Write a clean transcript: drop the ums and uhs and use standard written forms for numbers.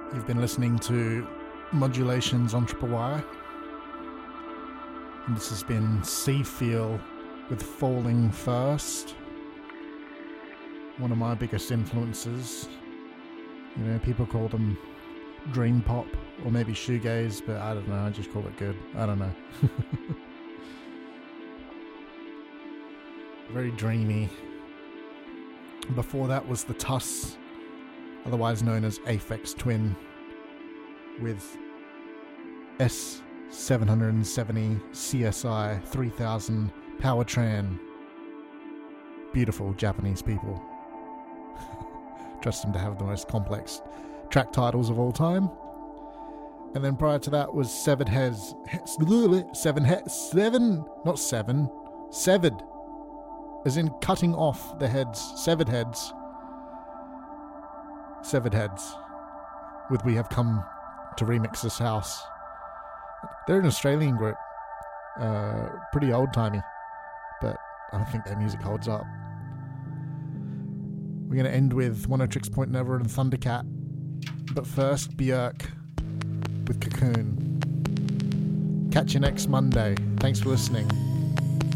You've been listening to Modulations on Triple Wire. And this has been Seafeel with Falling First. One of my biggest influences. You know, people call them dream pop or maybe shoegaze, but I don't know, I just call it good. I don't know. Very dreamy. Before that was the Tuss, otherwise known as Aphex Twin, with S770 CSI 3000 Powertran. Beautiful Japanese people. Trust them to have the most complex track titles of all time. And then prior to that was Severed, as in cutting off the heads, Severed Heads, with We Have Come to Remix This House. They're an Australian group, pretty old-timey, but I don't think their music holds up. We're going to end with Oneohtrix Point Never and Thundercat, but first Björk with Cocoon. Catch you next Monday. Thanks for listening.